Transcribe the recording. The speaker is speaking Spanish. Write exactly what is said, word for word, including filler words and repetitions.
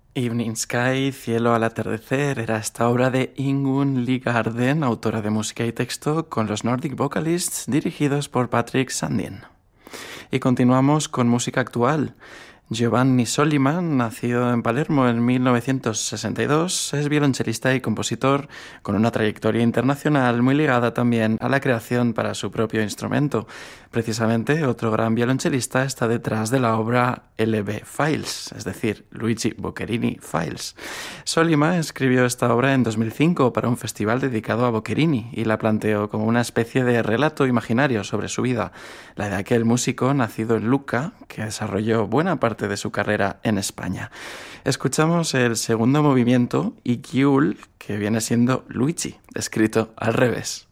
Evening Sky, Cielo al atardecer, era esta obra de Ingunn Ligarden, autora de música y texto, con los Nordic Vocalists, dirigidos por Patrick Sandin. Y continuamos con música actual. Giovanni Soliman, nacido en Palermo en mil novecientos sesenta y dos, es violonchelista y compositor con una trayectoria internacional muy ligada también a la creación para su propio instrumento. Precisamente, otro gran violonchelista está detrás de la obra L B Files, es decir, Luigi Boccherini Files. Soliman escribió esta obra en dos mil cinco para un festival dedicado a Boccherini y la planteó como una especie de relato imaginario sobre su vida, la de aquel músico nacido en Lucca que desarrolló buena parte de su carrera en España. Escuchamos el segundo movimiento, Ikiul, que viene siendo Luigi, escrito al revés.